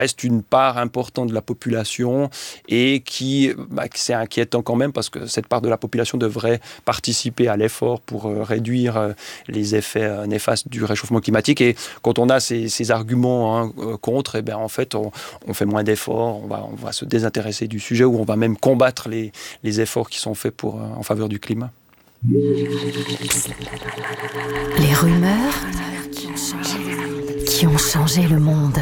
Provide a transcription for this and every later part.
reste une part importante de la population et qui c'est inquiétant quand même parce que cette part de la population devrait participer à l'effort pour réduire les effets néfastes du réchauffement climatique. Et quand on a ces arguments contre, eh bien, en fait, on fait moins d'efforts, on va se désintéresser du sujet ou on va même combattre les efforts qui sont faits en faveur du climat. Les rumeurs qui ont changé le monde.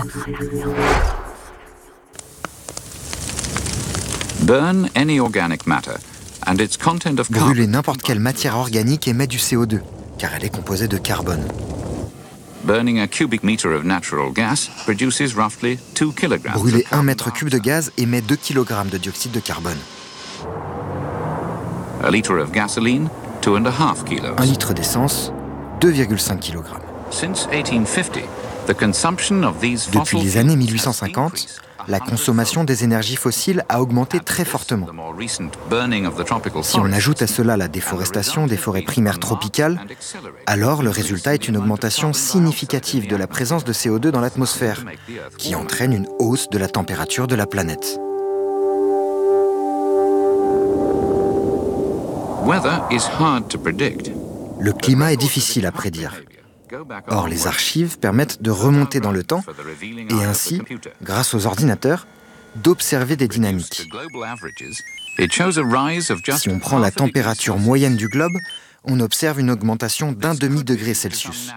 Burn any organic matter and its content of carbon. Brûler n'importe quelle matière organique émet du CO2, car elle est composée de carbone. Burning a cubic meter of natural gas produces roughly 2 kilograms. Brûler 1 mètre cube de gaz émet 2 kg de dioxyde de carbone. A liter of gasoline, 2.5 kilos. 1 litre d'essence, 2,5 kg. Since 1850, the consumption of these Depuis fossil les années fuels 1850, la consommation des énergies fossiles a augmenté très fortement. Si on ajoute à cela la déforestation des forêts primaires tropicales, alors le résultat est une augmentation significative de la présence de CO2 dans l'atmosphère, qui entraîne une hausse de la température de la planète. Le climat est difficile à prédire. Or, les archives permettent de remonter dans le temps et ainsi, grâce aux ordinateurs, d'observer des dynamiques. Si on prend la température moyenne du globe, on observe une augmentation d'1 demi-degré Celsius.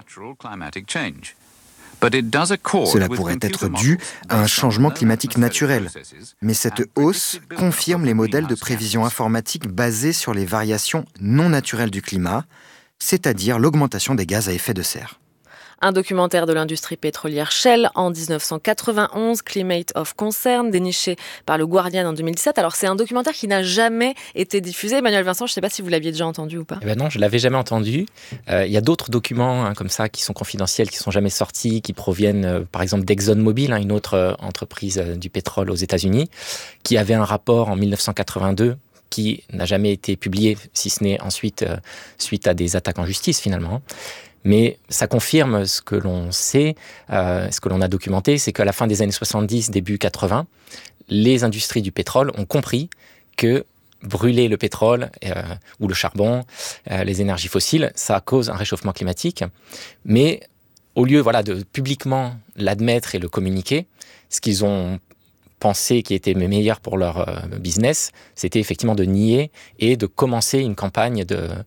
Cela pourrait être dû à un changement climatique naturel, mais cette hausse confirme les modèles de prévision informatique basés sur les variations non naturelles du climat, c'est-à-dire l'augmentation des gaz à effet de serre. Un documentaire de l'industrie pétrolière Shell en 1991, Climate of Concern, déniché par le Guardian en 2017. Alors c'est un documentaire qui n'a jamais été diffusé. Emmanuel Vincent, je ne sais pas si vous l'aviez déjà entendu ou pas. Eh ben non, je ne l'avais jamais entendu. Il y a d'autres documents comme ça qui sont confidentiels, qui ne sont jamais sortis, qui proviennent par exemple d'ExxonMobil, une autre entreprise du pétrole aux États-Unis, qui avait un rapport en 1982 qui n'a jamais été publié, si ce n'est ensuite suite à des attaques en justice finalement. Mais ça confirme ce que l'on sait, ce que l'on a documenté, c'est qu'à la fin des années 70, début 80, les industries du pétrole ont compris que brûler le pétrole ou le charbon, les énergies fossiles, ça cause un réchauffement climatique. Mais au lieu de publiquement l'admettre et le communiquer, ce qu'ils ont pensé qui était meilleur pour leur business, c'était effectivement de nier et de commencer une campagne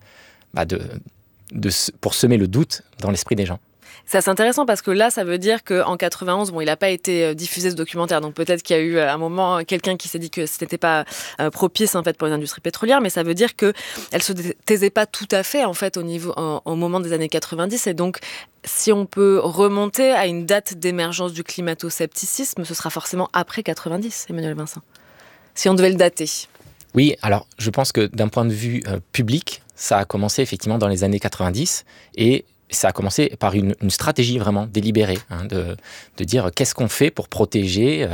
pour semer le doute dans l'esprit des gens. C'est assez intéressant parce que là, ça veut dire qu'en 91, il n'a pas été diffusé ce documentaire. Donc peut-être qu'il y a eu à un moment quelqu'un qui s'est dit que ce n'était pas propice en fait pour les industries pétrolières, mais ça veut dire qu'elle ne se taisait pas tout à fait en fait au moment des années 90. Et donc, si on peut remonter à une date d'émergence du climato-scepticisme, ce sera forcément après 90, Emmanuel Vincent. Si on devait le dater. Oui, alors je pense que d'un point de vue public, ça a commencé effectivement dans les années 90 et ça a commencé par une stratégie vraiment délibérée de dire qu'est-ce qu'on fait pour protéger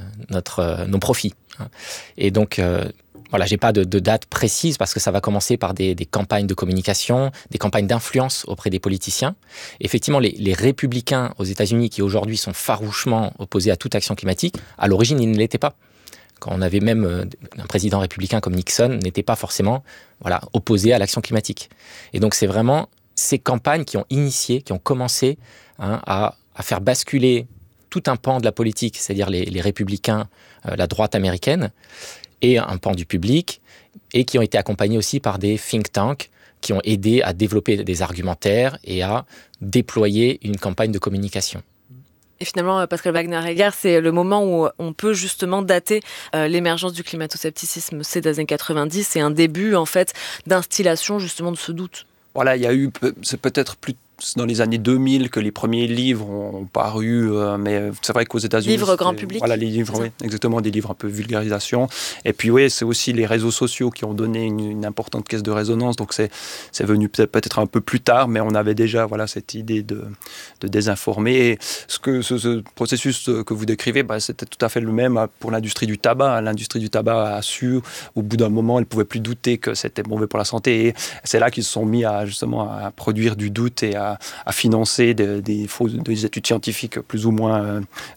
nos profits. Et donc, j'ai pas de date précise parce que ça va commencer par des campagnes de communication, des campagnes d'influence auprès des politiciens. Effectivement, les républicains aux États-Unis qui aujourd'hui sont farouchement opposés à toute action climatique, à l'origine, ils ne l'étaient pas. Quand on avait même un président républicain comme Nixon, n'était pas forcément opposé à l'action climatique. Et donc c'est vraiment ces campagnes qui ont commencé à faire basculer tout un pan de la politique, c'est-à-dire les républicains, la droite américaine, et un pan du public, et qui ont été accompagnés aussi par des think tanks qui ont aidé à développer des argumentaires et à déployer une campagne de communication. Et finalement, Pascal Wagner-Egger, c'est le moment où on peut justement dater l'émergence du climato-scepticisme. C'est des années 90, c'est un début en fait d'instillation justement de ce doute. Voilà, il y a eu, c'est peut-être plus dans les années 2000 que les premiers livres ont paru, mais c'est vrai qu'aux États-Unis... Livres grand public. Voilà, les livres, oui, exactement, des livres un peu vulgarisation. Et puis oui, c'est aussi les réseaux sociaux qui ont donné une importante caisse de résonance, donc c'est venu peut-être un peu plus tard, mais on avait déjà cette idée de désinformer. Et ce processus que vous décrivez, c'était tout à fait le même pour l'industrie du tabac. L'industrie du tabac a su, au bout d'un moment, elle ne pouvait plus douter que c'était mauvais pour la santé, et c'est là qu'ils se sont mis justement à produire du doute et à financer des études scientifiques plus ou moins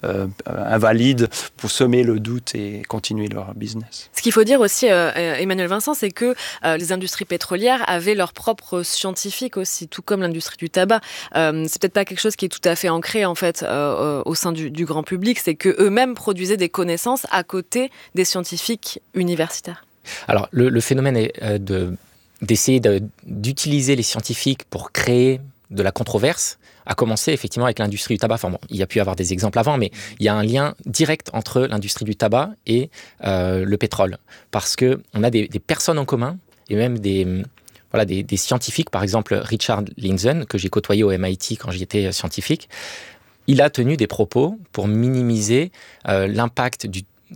invalides pour semer le doute et continuer leur business. Ce qu'il faut dire aussi, Emmanuel Vincent, c'est que les industries pétrolières avaient leurs propres scientifiques aussi, tout comme l'industrie du tabac. C'est peut-être pas quelque chose qui est tout à fait ancré en fait au sein du grand public, c'est que eux-mêmes produisaient des connaissances à côté des scientifiques universitaires. Alors le phénomène est d'essayer d'utiliser les scientifiques pour créer de la controverse a commencé effectivement avec l'industrie du tabac. Enfin bon, il y a pu y avoir des exemples avant, mais il y a un lien direct entre l'industrie du tabac et le pétrole. Parce qu'on a des personnes en commun et même des scientifiques, par exemple Richard Lindzen, que j'ai côtoyé au MIT quand j'étais scientifique. Il a tenu des propos pour minimiser l'impact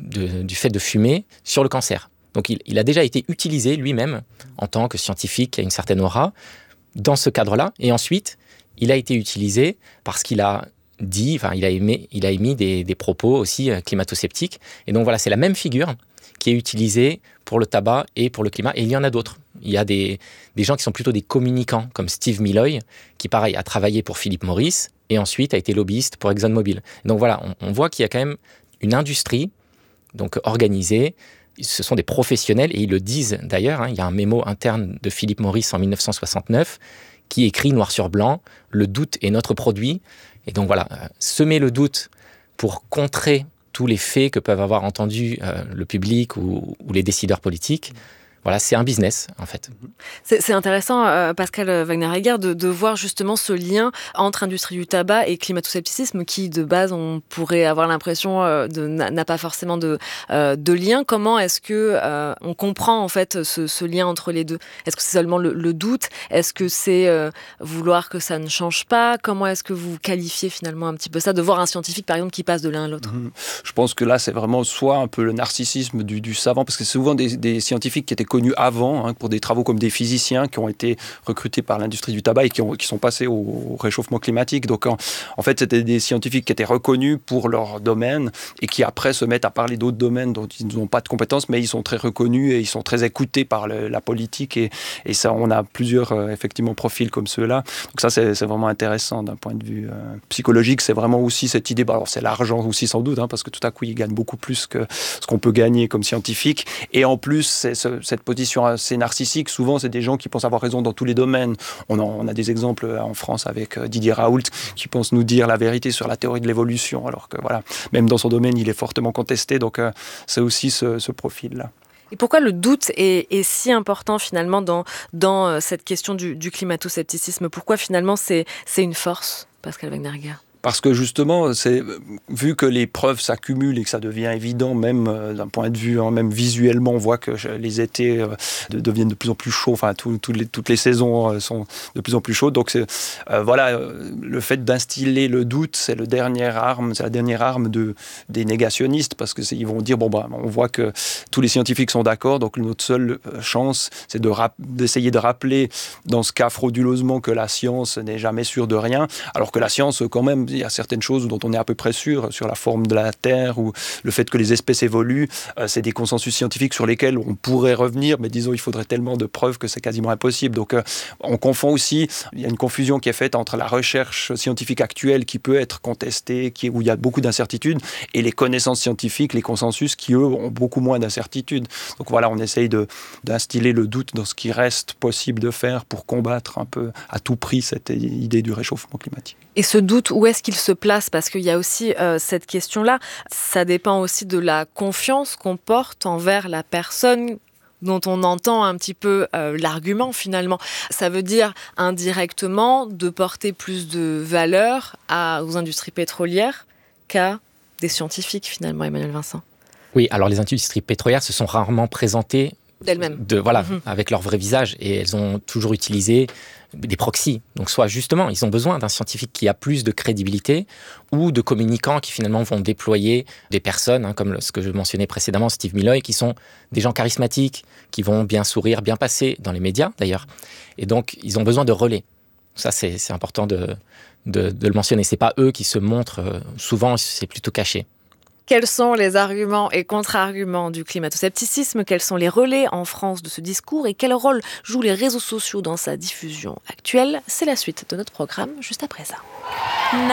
du fait de fumer sur le cancer. Donc il a déjà été utilisé lui-même en tant que scientifique qui a une certaine aura dans ce cadre-là. Et ensuite, il a été utilisé parce qu'il a dit, enfin il a émis des propos aussi climato-sceptiques. Et donc voilà, c'est la même figure qui est utilisée pour le tabac et pour le climat. Et il y en a d'autres. Il y a des gens qui sont plutôt des communicants, comme Steve Milloy, qui pareil a travaillé pour Philip Morris et ensuite a été lobbyiste pour ExxonMobil. Donc voilà, on voit qu'il y a quand même une industrie donc organisée. Ce sont des professionnels, et ils le disent d'ailleurs, il y a un mémo interne de Philip Morris en 1969 qui écrit noir sur blanc « Le doute est notre produit ». Et donc voilà, semer le doute pour contrer tous les faits que peuvent avoir entendus le public ou les décideurs politiques. Voilà, c'est un business, en fait. C'est intéressant, Pascal Wagner-Egger, de voir justement ce lien entre industrie du tabac et climato-scepticisme qui, de base, on pourrait avoir l'impression n'a pas forcément de lien. Comment est-ce que on comprend, en fait, ce lien entre les deux ? Est-ce que c'est seulement le doute ? Est-ce que c'est vouloir que ça ne change pas ? Comment est-ce que vous qualifiez finalement un petit peu ça, de voir un scientifique, par exemple, qui passe de l'un à l'autre ? Je pense que là, c'est vraiment soit un peu le narcissisme du savant, parce que c'est souvent des scientifiques qui étaient connus avant, pour des travaux comme des physiciens qui ont été recrutés par l'industrie du tabac et qui sont passés au réchauffement climatique. Donc en fait, c'était des scientifiques qui étaient reconnus pour leur domaine et qui après se mettent à parler d'autres domaines dont ils n'ont pas de compétences, mais ils sont très reconnus et ils sont très écoutés par la politique. Et ça, on a plusieurs effectivement profils comme ceux-là. Donc ça, c'est vraiment intéressant d'un point de vue psychologique. C'est vraiment aussi cette idée, alors c'est l'argent aussi sans doute, parce que tout à coup, ils gagnent beaucoup plus que ce qu'on peut gagner comme scientifique. Et en plus, cette position assez narcissique, souvent, c'est des gens qui pensent avoir raison dans tous les domaines. On a des exemples en France avec Didier Raoult, qui pense nous dire la vérité sur la théorie de l'évolution, alors que voilà, même dans son domaine, il est fortement contesté. Donc, c'est aussi ce profil-là. Et pourquoi le doute est si important finalement dans cette question du climato-scepticisme ? Pourquoi finalement c'est une force, Pascal Wagner-Egger ? Parce que justement, vu que les preuves s'accumulent et que ça devient évident, même d'un point de vue, même visuellement, on voit que les étés deviennent de plus en plus chauds. Enfin, toutes les saisons sont de plus en plus chaudes. Donc, le fait d'instiller le doute, c'est la dernière arme des négationnistes, parce que ils vont dire on voit que tous les scientifiques sont d'accord, donc notre seule chance, c'est d'essayer de rappeler, dans ce cas frauduleusement, que la science n'est jamais sûre de rien, alors que la science, quand même, il y a certaines choses dont on est à peu près sûr, sur la forme de la Terre ou le fait que les espèces évoluent. C'est des consensus scientifiques sur lesquels on pourrait revenir, mais disons, il faudrait tellement de preuves que c'est quasiment impossible. Donc, on confond aussi, il y a une confusion qui est faite entre la recherche scientifique actuelle qui peut être contestée, où il y a beaucoup d'incertitudes, et les connaissances scientifiques, les consensus qui, eux, ont beaucoup moins d'incertitudes. Donc voilà, on essaye d'instiller le doute dans ce qui reste possible de faire pour combattre un peu à tout prix cette idée du réchauffement climatique. Et ce doute, où est-ce qu'il se place ? Parce qu'il y a aussi cette question-là. Ça dépend aussi de la confiance qu'on porte envers la personne dont on entend un petit peu l'argument finalement. Ça veut dire indirectement de porter plus de valeur aux industries pétrolières qu'à des scientifiques finalement, Emmanuel Vincent. Oui, alors les industries pétrolières se sont rarement présentées d'elles-mêmes. Avec leur vrai visage, et elles ont toujours utilisé des proxys. Donc soit justement, ils ont besoin d'un scientifique qui a plus de crédibilité, ou de communicants qui finalement vont déployer des personnes, comme ce que je mentionnais précédemment, Steve Milloy, qui sont des gens charismatiques, qui vont bien sourire, bien passer dans les médias d'ailleurs. Et donc, ils ont besoin de relais. Ça, c'est important de le mentionner. C'est pas eux qui se montrent, souvent c'est plutôt caché. Quels sont les arguments et contre-arguments du climato-scepticisme? Quels sont les relais en France de ce discours? Et quel rôle jouent les réseaux sociaux dans sa diffusion actuelle? C'est la suite de notre programme, juste après ça.